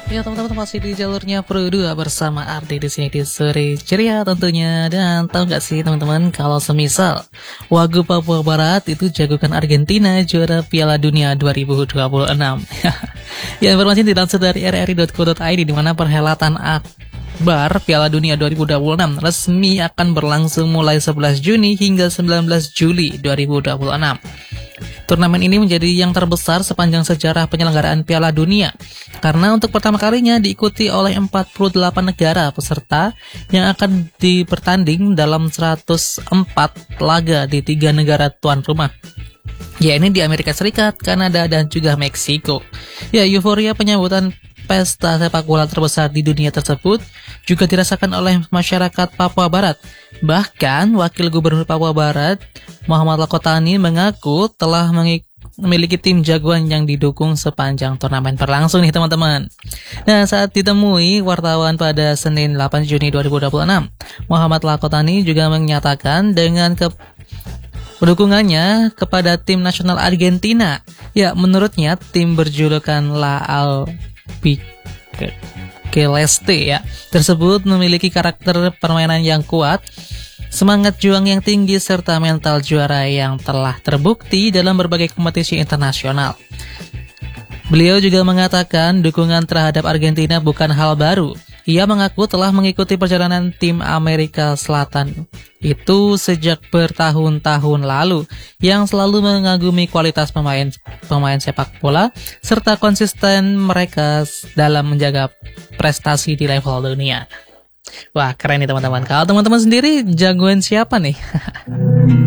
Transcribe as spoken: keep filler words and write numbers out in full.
Ya teman-teman, masih di jalurnya Pro dua bersama Ardi di sini di sore ceria tentunya. Dan tahu nggak sih teman-teman, kalau semisal Wagub Papua Barat itu jagokan Argentina juara Piala Dunia dua ribu dua puluh enam. Ya, informasi dilansir dari r r i dot co dot i d, di mana perhelatan akbar Piala Dunia dua ribu dua puluh enam resmi akan berlangsung mulai sebelas Juni hingga sembilan belas Juli dua ribu dua puluh enam. Turnamen ini menjadi yang terbesar sepanjang sejarah penyelenggaraan Piala Dunia, karena untuk pertama kalinya diikuti oleh empat puluh delapan negara peserta yang akan dipertanding dalam seratus empat laga di tiga negara tuan rumah, yakni di Amerika Serikat, Kanada, dan juga Meksiko. Ya, euforia penyambutan pesta sepak bola terbesar di dunia tersebut juga dirasakan oleh masyarakat Papua Barat. Bahkan, Wakil Gubernur Papua Barat, Muhammad Lakotani, mengaku telah memiliki tim jagoan yang didukung sepanjang turnamen berlangsung nih teman-teman. Nah, saat ditemui wartawan pada Senin delapan Juni dua ribu dua puluh enam, Muhammad Lakotani juga menyatakan dengan ke dukungannya kepada tim nasional Argentina. Ya, menurutnya tim berjulukan La Albiceleste ya tersebut memiliki karakter permainan yang kuat, semangat juang yang tinggi, serta mental juara yang telah terbukti dalam berbagai kompetisi internasional. Beliau juga mengatakan dukungan terhadap Argentina bukan hal baru. Ia mengaku telah mengikuti perjalanan tim Amerika Selatan itu sejak bertahun-tahun lalu, yang selalu mengagumi kualitas pemain pemain sepak bola serta konsisten mereka dalam menjaga prestasi di level dunia. Wah, keren nih teman-teman. Kalau teman-teman sendiri jagoan siapa nih?